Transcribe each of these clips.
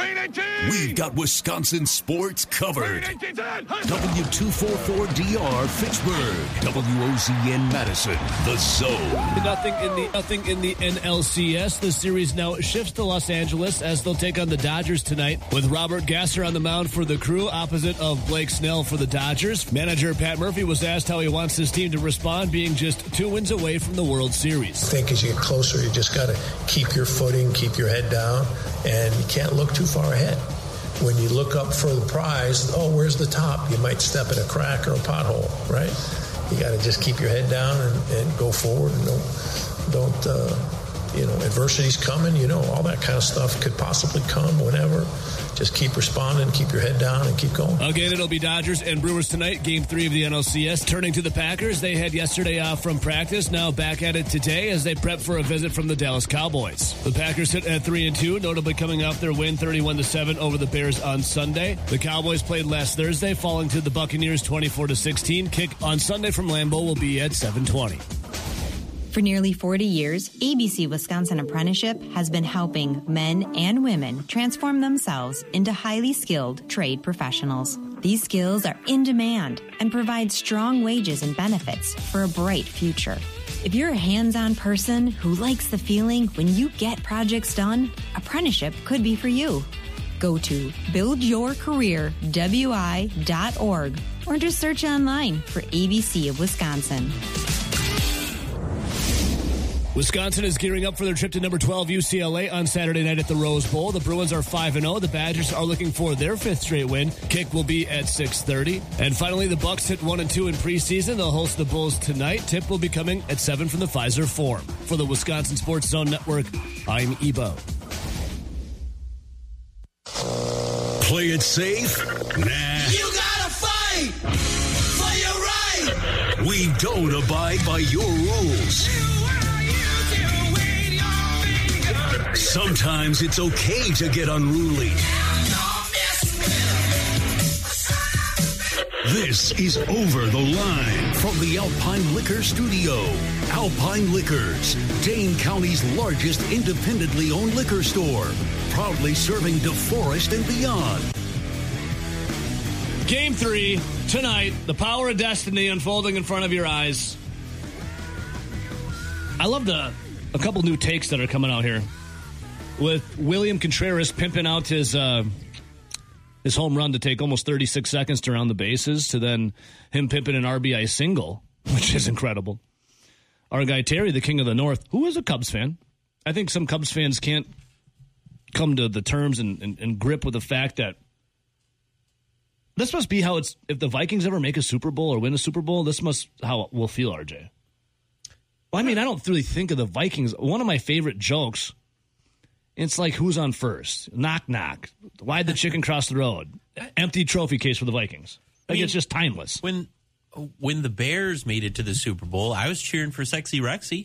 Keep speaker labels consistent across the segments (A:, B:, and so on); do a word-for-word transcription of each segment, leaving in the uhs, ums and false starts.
A: We've got Wisconsin sports covered. W two forty-four D R Fitchburg, W O Z N Madison, The Zone.
B: Nothing in the nothing in the N L C S. The series now shifts to Los Angeles as they'll take on the Dodgers tonight with Robert Gasser on the mound for the Crew, opposite of Blake Snell for the Dodgers. Manager Pat Murphy was asked how he wants his team to respond, being just two wins away from the World Series.
C: I think as you get closer, you just got to keep your footing, keep your head down, and you can't look too far ahead. When you look up for the prize, oh, where's the top? You might step in a crack or a pothole, right? You got to just keep your head down and, and go forward, and don't, don't uh, you know, adversity's coming, you know, all that kind of stuff could possibly come whenever. Just keep responding, keep your head down, and keep going.
B: Again, it'll be Dodgers and Brewers tonight, game three of the N L C S. Turning to the Packers, they had yesterday off from practice, now back at it today as they prep for a visit from the Dallas Cowboys. The Packers sit at three and two, notably coming off their win thirty-one to seven over the Bears on Sunday. The Cowboys played last Thursday, falling to the Buccaneers twenty-four to sixteen. Kick on Sunday from Lambeau will be at seven twenty.
D: For nearly forty years, A B C Wisconsin Apprenticeship has been helping men and women transform themselves into highly skilled trade professionals. These skills are in demand and provide strong wages and benefits for a bright future. If you're a hands-on person who likes the feeling when you get projects done, apprenticeship could be for you. Go to build your career w i dot org or just search online for A B C of Wisconsin.
B: Wisconsin is gearing up for their trip to number twelve U C L A on Saturday night at the Rose Bowl. The Bruins are five and oh. The Badgers are looking for their fifth straight win. Kick will be at six thirty. And finally, the Bucks hit one and two in preseason. They'll host the Bulls tonight. Tip will be coming at seven from the Pfizer Forum. For the Wisconsin Sports Zone Network, I'm Ebo.
A: Play it safe? Nah.
E: You gotta fight for your right.
A: We don't abide by your rules. Sometimes it's okay to get unruly. This is Over the Line from the Alpine Liquor Studio. Alpine Liquors, Dane County's largest independently owned liquor store, proudly serving DeForest and beyond.
B: Game three, tonight, the power of destiny unfolding in front of your eyes. I love the a couple new takes that are coming out here. With William Contreras pimping out his uh, his home run to take almost thirty-six seconds to round the bases, to then him pimping an R B I single, which is incredible. Our guy Terry, the King of the North, who is a Cubs fan. I think some Cubs fans can't come to the terms and, and, and grip with the fact that this must be how it's, if the Vikings ever make a Super Bowl or win a Super Bowl, this must how it will feel, R J. Well, I mean, I don't really think of the Vikings. One of my favorite jokes, it's like, who's on first? Knock, knock. Why'd the chicken cross the road? Empty trophy case for the Vikings. Like, I mean, it's just timeless.
F: When when the Bears made it to the Super Bowl, I was cheering for Sexy Rexy.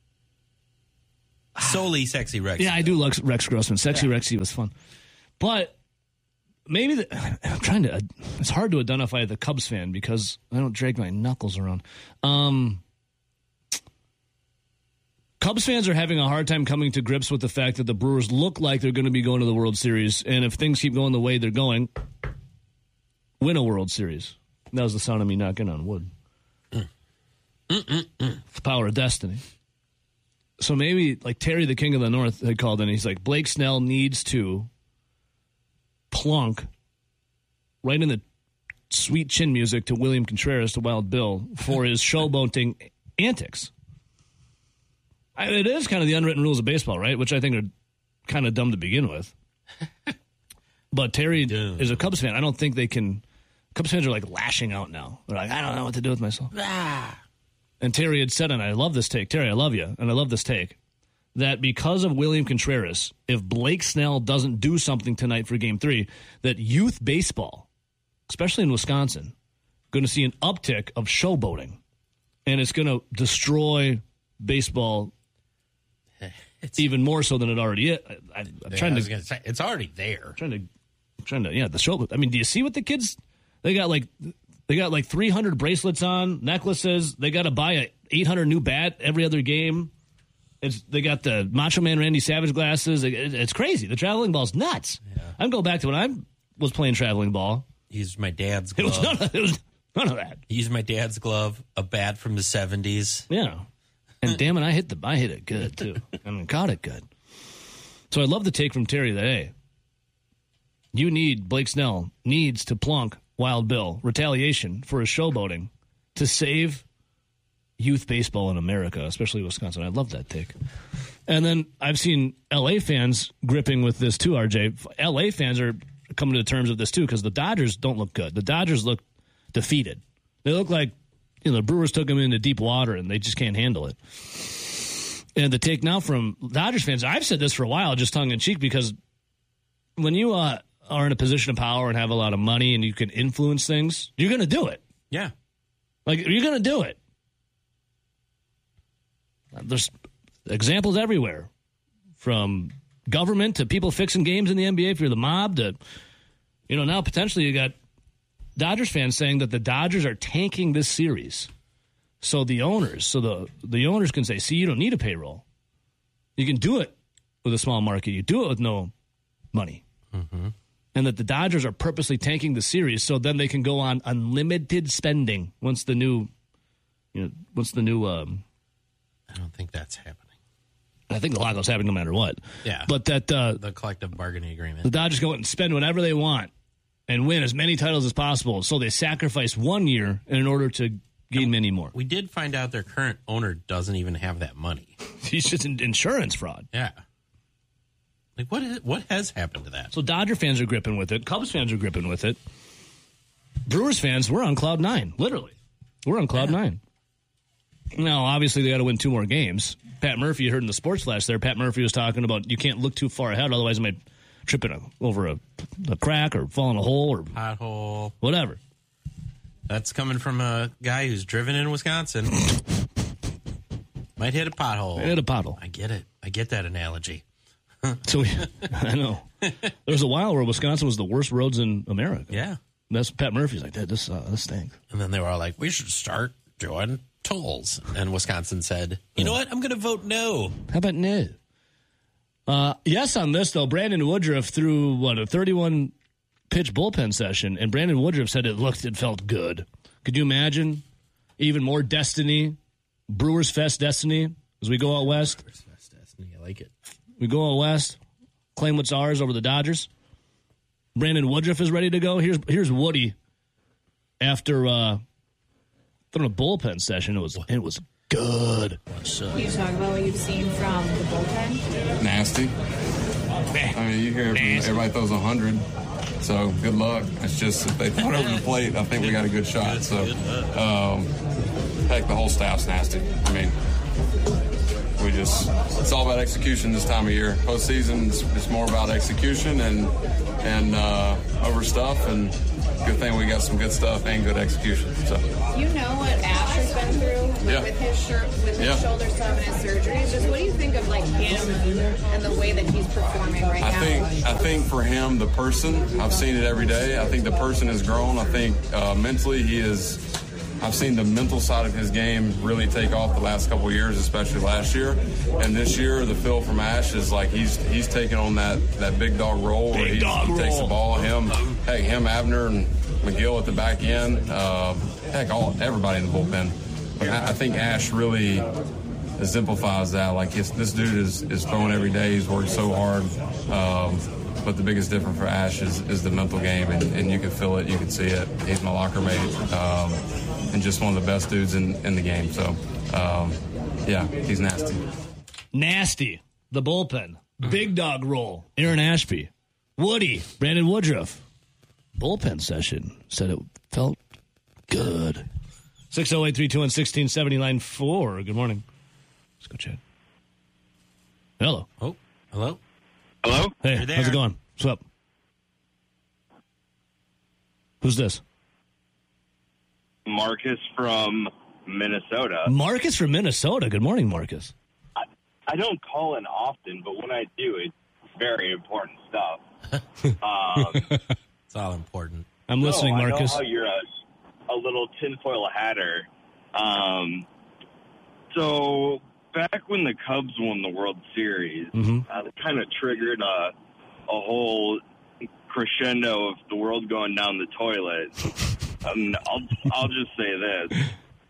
F: Solely Sexy Rexy.
B: Yeah, I do like Rex Grossman. Sexy yeah. Rexy was fun. But maybe, the, I'm trying to, it's hard to identify the Cubs fan because I don't drag my knuckles around. Um... Cubs fans are having a hard time coming to grips with the fact that the Brewers look like they're going to be going to the World Series, and if things keep going the way they're going, win a World Series. That was the sound of me knocking on wood. Mm. Mm-mm-mm. It's the power of destiny. So maybe, like Terry, the King of the North, had called in. He's like, Blake Snell needs to plunk right in the sweet chin music to William Contreras, to Wild Bill, for his showboating antics. It is kind of the unwritten rules of baseball, right? Which I think are kind of dumb to begin with. But Terry Dude. is a Cubs fan. I don't think they can. Cubs fans are like lashing out now. They're like, I don't know what to do with myself. Ah. And Terry had said, and I love this take. Terry, I love you, and I love this take, that because of William Contreras, if Blake Snell doesn't do something tonight for Game three, that youth baseball, especially in Wisconsin, going to see an uptick of showboating. And it's going to destroy baseball It's, even more so than it already is. I, I'm
F: yeah,
B: trying
F: I was
B: to.
F: gonna say, it's already there.
B: Trying to, trying to. Yeah, the show. I mean, do you see what the kids? They got like, they got like three hundred bracelets on, necklaces. They got to buy a eight hundred new bat every other game. It's they got the Macho Man Randy Savage glasses. It, it's crazy. The traveling ball's nuts. Yeah. I can go back to when I was playing traveling ball.
F: He used my dad's
B: It
F: glove.
B: was none of, it was none of that.
F: He used my dad's glove, a bat from the seventies.
B: Yeah. And damn it, I hit the I hit it good too. I mean, got it good. So I love the take from Terry that, hey, you need, Blake Snell needs to plunk Wild Bill retaliation for his showboating to save youth baseball in America, especially Wisconsin. I love that take. And then I've seen L A fans gripping with this too, R J. L A fans are coming to terms with this too because the Dodgers don't look good. The Dodgers look defeated. They look like, you know, the Brewers took them into deep water and they just can't handle it. And the take now from Dodgers fans, I've said this for a while, just tongue in cheek, because when you uh, are in a position of power and have a lot of money and you can influence things, you're going to do it.
F: Yeah.
B: Like, you're going to do it. There's examples everywhere, from government to people fixing games in the N B A if you're the mob to, you know, now potentially you got Dodgers fans saying that the Dodgers are tanking this series. So the owners, so the, the owners can say, see, you don't need a payroll. You can do it with a small market. You do it with no money.
F: Mm-hmm.
B: And that the Dodgers are purposely tanking the series so then they can go on unlimited spending once the new, you know, once the new, um,
F: I don't think that's happening.
B: I think a lot goes happening no matter what.
F: Yeah.
B: But that uh,
F: the collective bargaining agreement.
B: The Dodgers go out and spend whatever they want and win as many titles as possible. So they sacrifice one year in order to gain many more.
F: We did find out their current owner doesn't even have that money.
B: He's just an insurance fraud.
F: Yeah. Like, what is, what has happened to that?
B: So Dodger fans are gripping with it. Cubs fans are gripping with it. Brewers fans, we're on cloud nine. Literally. We're on cloud yeah. nine. Now, obviously, they got to win two more games. Pat Murphy, you heard in the sports flash there, Pat Murphy was talking about you can't look too far ahead, otherwise I might trip in a, over a, a crack or fall in a hole or
F: pothole.
B: Whatever.
F: That's coming from a guy who's driven in Wisconsin. Might hit a pothole.
B: Might hit a pothole.
F: I get it. I get that analogy.
B: So we, I know. There was a while where Wisconsin was the worst roads in America.
F: Yeah.
B: That's Pat Murphy's like, this, uh, this stinks.
F: And then they were all like, we should start doing tolls. And Wisconsin said, you know what? I'm going to vote no.
B: How about no? Uh, yes on this, though. Brandon Woodruff threw, what, a thirty-one pitch bullpen session, and Brandon Woodruff said it looked, it felt good. Could you imagine? Even more destiny, Brewers Fest destiny as we go out west.
F: Brewers Fest destiny, I like it.
B: We go out west, claim what's ours over the Dodgers. Brandon Woodruff is ready to go. Here's here's Woody after uh, throwing a bullpen session. It was it was good.
G: Can you talk about what you've seen from the bullpen?
H: Nasty. I mean, you hear from everybody throws a hundred. So good luck. It's just if they throw it over the plate, I think we got a good shot. So, um, heck, the whole staff's nasty. I mean, we just, it's all about execution this time of year. Postseason, it's, it's more about execution and and uh, over stuff. And good thing we got some good stuff and good execution. So
G: you know what Ash has been through with,
H: yeah.
G: with his shirt, with his
H: yeah.
G: shoulder stuff and his surgeries. Just what do you think of like him and the way that he's performing right
H: I
G: now?
H: think I think for him, the person, I've seen it every day. I think the person has grown. I think uh, mentally he is. I've seen the mental side of his game really take off the last couple of years, especially last year. And this year, the feel from Ash is like he's he's taking on that, that big dog role where
B: big
H: he, he takes the ball. Him, hey, him, Abner, and McGill at the back end. Uh, heck, all everybody in the bullpen. But I, I think Ash really exemplifies that. Like his, this dude is, is throwing every day. He's worked so hard. Um, But the biggest difference for Ash is, is the mental game, and, and you can feel it, you can see it. He's my locker mate, um, and just one of the best dudes in, in the game. So, um, yeah, he's nasty.
B: Nasty. The bullpen. Big dog roll. Aaron Ashby. Woody. Brandon Woodruff. Bullpen session. Said it felt good. six oh eight, three two one, one six seven nine four. Good morning. Let's go chat. Hello.
F: Oh, hello.
I: Hello?
B: Hey, how's it going? What's up? Who's this?
I: Marcus from Minnesota.
B: Marcus from Minnesota. Good morning, Marcus.
I: I, I don't call in often, but when I do, it's very important stuff. Um,
F: it's all important.
B: I'm listening,
I: no,
B: Marcus.
I: I know how you're a, a little tinfoil hatter. Um, so... Back when the Cubs won the World Series,
B: mm-hmm.
I: uh, it kind of triggered a, a whole crescendo of the world going down the toilet. um, I'll I'll just say this: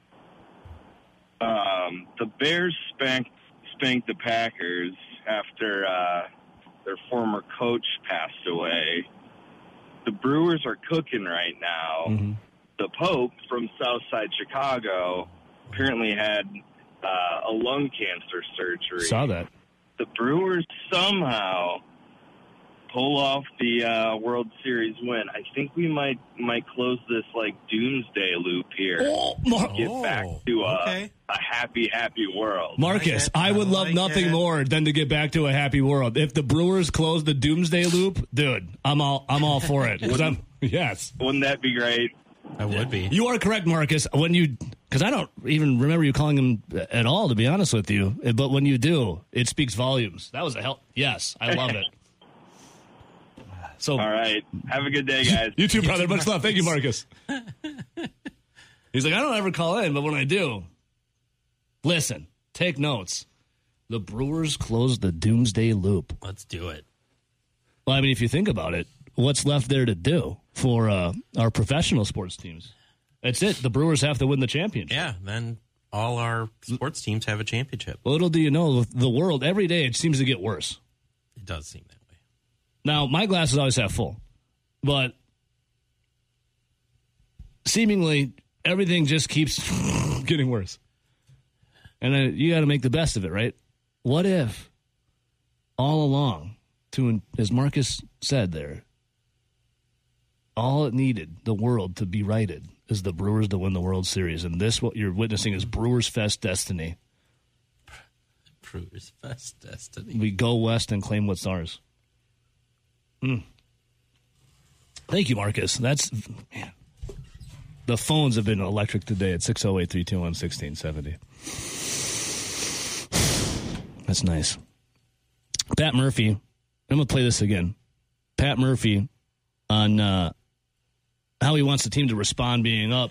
I: um, the Bears spanked spanked the Packers after uh, their former coach passed away. The Brewers are cooking right now.
B: Mm-hmm.
I: The Pope from Southside Chicago apparently had uh, a lung cancer surgery.
B: Saw that.
I: The Brewers somehow pull off the uh, World Series win. I think we might might close this like doomsday loop here.
B: Oh, Mar-
I: get back to uh,
F: okay.
I: a happy, happy world.
B: Marcus, I, I would I love like nothing it. more than to get back to a happy world. If the Brewers close the doomsday loop, dude, I'm all I'm all for it. I'm, yes,
I: wouldn't that be great?
F: I would be.
B: You are correct, Marcus. When you, because I don't even remember you calling him at all, to be honest with you. But when you do, it speaks volumes. That was a hell. Yes, I love it. So,
I: all right. Have a good day, guys.
B: You too, brother. Much love. Thank you, Marcus. He's like, I don't ever call in, but when I do, listen, take notes. The Brewers closed the doomsday loop.
F: Let's do it.
B: Well, I mean, if you think about it, what's left there to do for uh, our professional sports teams? That's it. The Brewers have to win the championship.
F: Yeah, then all our sports teams have a championship.
B: Little do you know, the world, every day, it seems to get worse.
F: It does seem that way.
B: Now, my glass is always half full, but seemingly everything just keeps getting worse. And uh, you got to make the best of it, right? What if all along, to as Marcus said there, all it needed, the world to be righted, is the Brewers to win the World Series. And this, what you're witnessing, is Brewers Fest destiny.
F: Brewers Fest destiny.
B: We go west and claim what's ours. Mm. Thank you, Marcus. That's, man. The phones have been electric today at six oh eight, three two one, one six seven oh. That's nice. Pat Murphy. I'm going to play this again. Pat Murphy on uh, how he wants the team to respond being up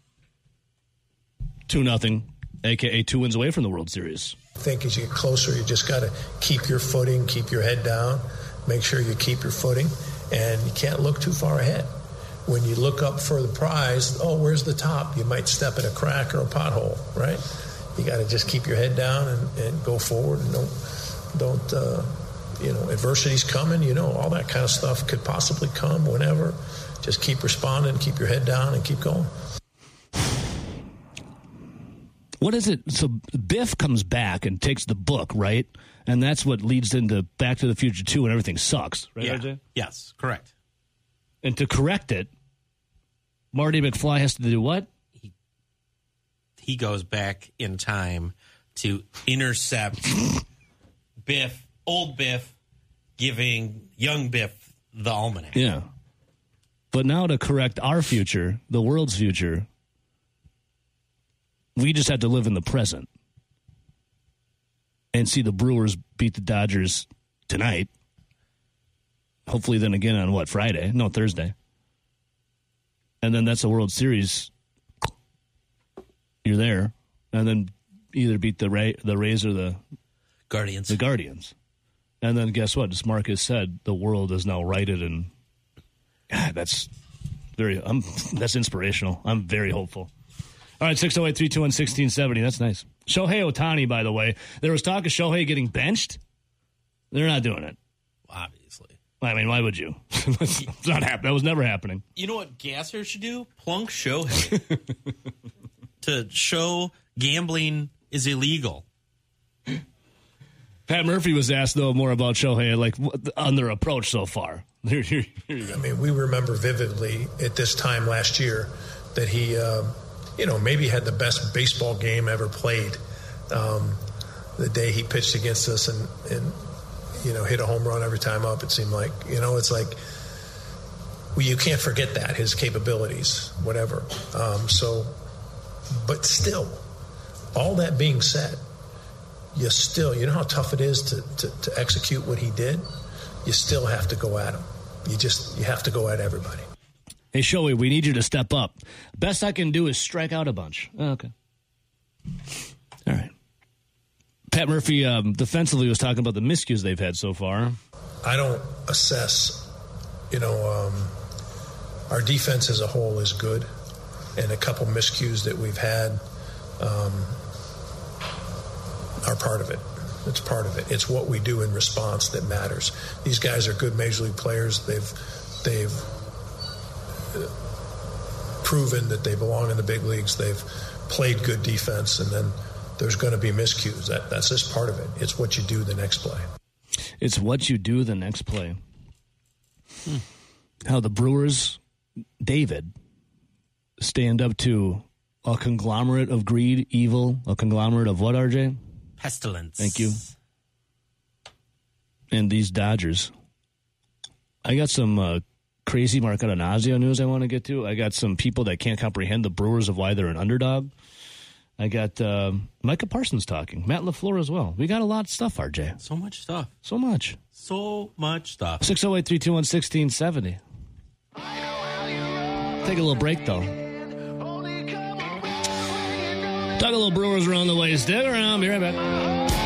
B: two nothing, a k a two wins away from the World Series.
C: I think as you get closer, you just got to keep your footing, keep your head down, make sure you keep your footing, and you can't look too far ahead. When you look up for the prize, oh, where's the top? You might step in a crack or a pothole, right? You got to just keep your head down and, and go forward, and don't, don't uh, you know, adversity's coming, you know, all that kind of stuff could possibly come whenever. Just keep responding, keep your head down, and keep going.
B: What is it? So Biff comes back and takes the book, right? And that's what leads into Back to the Future two, and everything sucks, right,
F: yeah.
B: R J?
F: Yes, correct.
B: And to correct it, Marty McFly has to do what?
F: He, he goes back in time to intercept Biff, old Biff, giving young Biff the almanac.
B: Yeah. But now to correct our future, the world's future, we just have to live in the present and see the Brewers beat the Dodgers tonight. Hopefully then again on what, Friday? No, Thursday. And then that's a World Series. You're there. And then either beat the Ray, the Rays or the
F: Guardians.
B: The Guardians. And then guess what? As Marcus said, the world is now righted, and God, that's very I'm that's inspirational. I'm very hopeful. All right, six oh eight, three two one, one six seven oh. That's nice. Shohei Ohtani, by the way. There was talk of Shohei getting benched. They're not doing it.
F: Obviously.
B: I mean, why would you? It's not happening. That was never happening.
F: You know what Gasser should do? Plunk Shohei. To show gambling is illegal.
B: Pat Murphy was asked, though, more about Shohei, like, on their approach so far. Here, here, here you go.
C: I mean, we remember vividly at this time last year that he, uh, you know, maybe had the best baseball game ever played. Um, the day he pitched against us and, and, you know, hit a home run every time up, it seemed like. You know, it's like, well, you can't forget that, his capabilities, whatever. Um, so, but still, all that being said, you still, you know how tough it is to, to, to execute what he did? You still have to go at him. You just, you have to go at everybody.
B: Hey, Shohei, we need you to step up. Best I can do is strike out a bunch. Oh, okay. All right. Pat Murphy um, defensively was talking about the miscues they've had so far.
C: I don't assess you know, um, our defense as a whole is good, and a couple miscues that we've had um, are part of it. It's part of it. It's what we do in response that matters. These guys are good Major League players. They've they've proven that they belong in the big leagues. They've played good defense, and then there's going to be miscues. That that's just part of it. It's what you do the next play.
B: It's what you do the next play. Hmm. How the Brewers, David, stand up to a conglomerate of greed, evil, a conglomerate of what, R J?
F: Pestilence.
B: Thank you. And these Dodgers. I got some uh, crazy Mark Atanasio news I want to get to. I got some people that can't comprehend the Brewers of why they're an underdog. I got uh, Micah Parsons talking. Matt LaFleur as well. We got a lot of stuff, R J.
F: So much stuff.
B: So much.
F: So much stuff.
B: six oh eight, three two one, one six seven oh. Take a little break, though. Talk a little Brewers around the way. Stick around. Be right back.